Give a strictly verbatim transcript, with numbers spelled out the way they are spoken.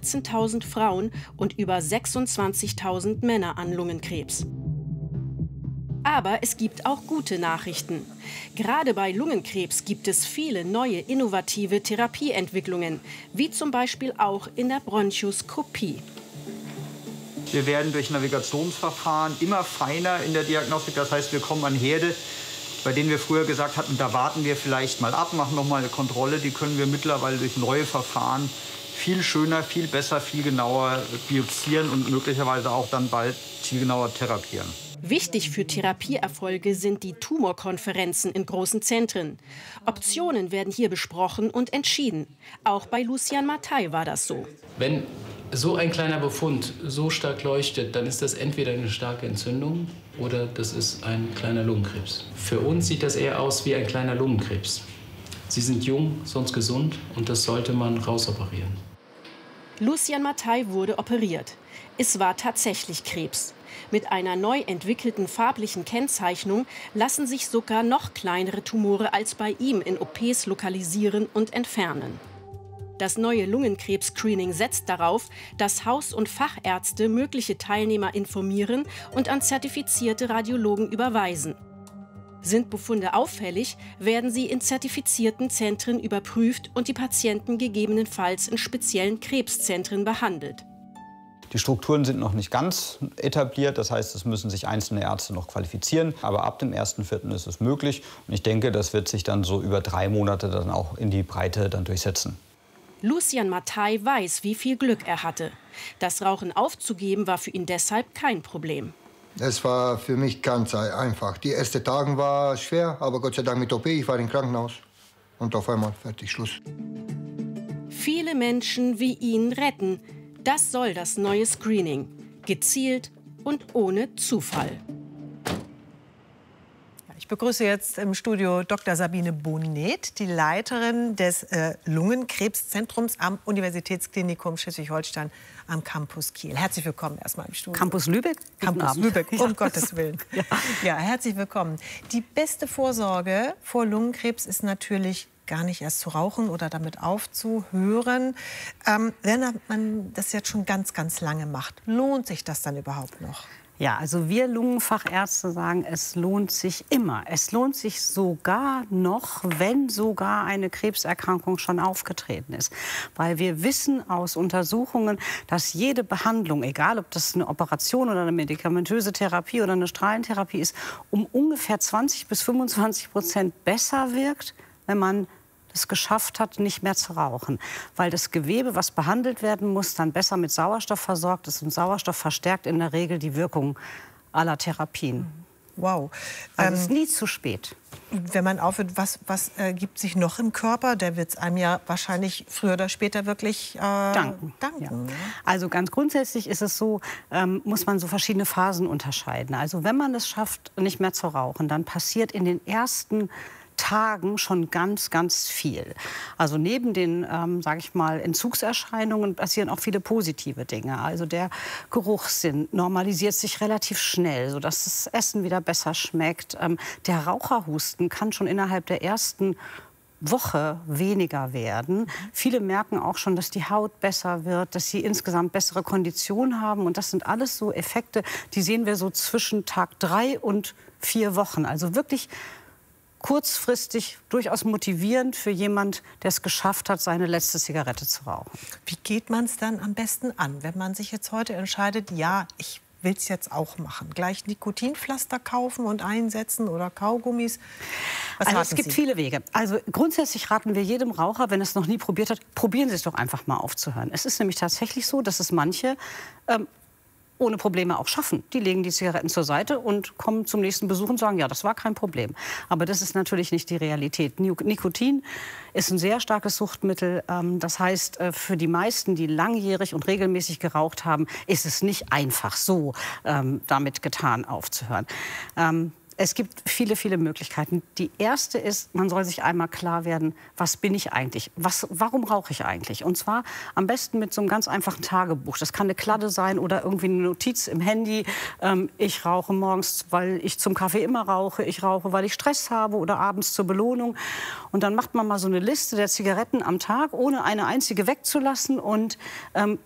vierzehntausend Frauen und über sechsundzwanzigtausend Männer an Lungenkrebs. Aber es gibt auch gute Nachrichten. Gerade bei Lungenkrebs gibt es viele neue innovative Therapieentwicklungen, wie zum Beispiel auch in der Bronchoskopie. Wir werden durch Navigationsverfahren immer feiner in der Diagnostik. Das heißt, wir kommen an Herde, bei denen wir früher gesagt hatten, da warten wir vielleicht mal ab, machen noch mal eine Kontrolle. Die können wir mittlerweile durch neue Verfahren viel schöner, viel besser, viel genauer biopsieren und möglicherweise auch dann bald viel genauer therapieren. Wichtig für Therapieerfolge sind die Tumorkonferenzen in großen Zentren. Optionen werden hier besprochen und entschieden. Auch bei Lucian Mathey war das so. Wenn so ein kleiner Befund so stark leuchtet, dann ist das entweder eine starke Entzündung oder das ist ein kleiner Lungenkrebs. Für uns sieht das eher aus wie ein kleiner Lungenkrebs. Sie sind jung, sonst gesund und das sollte man rausoperieren. Lucian Mathey wurde operiert. Es war tatsächlich Krebs. Mit einer neu entwickelten farblichen Kennzeichnung lassen sich sogar noch kleinere Tumore als bei ihm in O Ps lokalisieren und entfernen. Das neue Lungenkrebs-Screening setzt darauf, dass Haus- und Fachärzte mögliche Teilnehmer informieren und an zertifizierte Radiologen überweisen. Sind Befunde auffällig, werden sie in zertifizierten Zentren überprüft und die Patienten gegebenenfalls in speziellen Krebszentren behandelt. Die Strukturen sind noch nicht ganz etabliert, das heißt, es müssen sich einzelne Ärzte noch qualifizieren. Aber ab dem ersten Vierten ist es möglich. Und ich denke, das wird sich dann so über drei Monate dann auch in die Breite dann durchsetzen. Lucian Mathey weiß, wie viel Glück er hatte. Das Rauchen aufzugeben war für ihn deshalb kein Problem. Es war für mich ganz einfach. Die ersten Tage war schwer, aber Gott sei Dank mit O P. Ich war im Krankenhaus und auf einmal fertig, Schluss. Viele Menschen wie ihn retten. Das soll das neue Screening. Gezielt und ohne Zufall. Ich begrüße jetzt im Studio Doktor Sabine Bonet, die Leiterin des äh, Lungenkrebszentrums am Universitätsklinikum Schleswig-Holstein am Campus Kiel. Herzlich willkommen erstmal im Studio. Campus Lübeck? Campus Lübeck, um Gottes Willen. Ja. Ja, herzlich willkommen. Die beste Vorsorge vor Lungenkrebs ist natürlich gar nicht erst zu rauchen oder damit aufzuhören. Ähm, wenn man das jetzt schon ganz, ganz lange macht, lohnt sich das dann überhaupt noch? Ja, also wir Lungenfachärzte sagen, es lohnt sich immer. Es lohnt sich sogar noch, wenn sogar eine Krebserkrankung schon aufgetreten ist. Weil wir wissen aus Untersuchungen, dass jede Behandlung, egal ob das eine Operation oder eine medikamentöse Therapie oder eine Strahlentherapie ist, um ungefähr zwanzig bis fünfundzwanzig Prozent besser wirkt, wenn man es geschafft hat, nicht mehr zu rauchen. Weil das Gewebe, was behandelt werden muss, dann besser mit Sauerstoff versorgt ist. Und Sauerstoff verstärkt in der Regel die Wirkung aller Therapien. Wow. Also ähm, es ist nie zu spät. Wenn man aufhört, was, was äh, gibt sich noch im Körper? Der wird es einem ja wahrscheinlich früher oder später wirklich äh, danken. danken. Ja. Also ganz grundsätzlich ist es so, ähm, muss man so verschiedene Phasen unterscheiden. Also wenn man es schafft, nicht mehr zu rauchen, dann passiert in den ersten Tagen schon ganz, ganz viel. Also neben den, ähm, sage ich mal, Entzugserscheinungen passieren auch viele positive Dinge. Also der Geruchssinn normalisiert sich relativ schnell, sodass das Essen wieder besser schmeckt. Ähm, der Raucherhusten kann schon innerhalb der ersten Woche weniger werden. Viele merken auch schon, dass die Haut besser wird, dass sie insgesamt bessere Kondition haben. Und das sind alles so Effekte, die sehen wir so zwischen Tag drei und vier Wochen. Also wirklich kurzfristig durchaus motivierend für jemand, der es geschafft hat, seine letzte Zigarette zu rauchen. Wie geht man es dann am besten an, wenn man sich jetzt heute entscheidet, ja, ich will es jetzt auch machen? Gleich Nikotinpflaster kaufen und einsetzen oder Kaugummis? Was also es gibt Sie? viele Wege. Also grundsätzlich raten wir jedem Raucher, wenn er es noch nie probiert hat, probieren Sie es doch einfach mal aufzuhören. Es ist nämlich tatsächlich so, dass es manche ähm, ohne Probleme auch schaffen. Die legen die Zigaretten zur Seite und kommen zum nächsten Besuch und sagen, ja, das war kein Problem. Aber das ist natürlich nicht die Realität. Nikotin ist ein sehr starkes Suchtmittel. Das heißt, für die meisten, die langjährig und regelmäßig geraucht haben, ist es nicht einfach so damit getan, aufzuhören. Es gibt viele, viele Möglichkeiten. Die erste ist, man soll sich einmal klar werden, was bin ich eigentlich? Was, warum rauche ich eigentlich? Und zwar am besten mit so einem ganz einfachen Tagebuch. Das kann eine Kladde sein oder irgendwie eine Notiz im Handy. Ähm, ich rauche morgens, weil ich zum Kaffee immer rauche. Ich rauche, weil ich Stress habe oder abends zur Belohnung. Und dann macht man mal so eine Liste der Zigaretten am Tag, ohne eine einzige wegzulassen und ähm,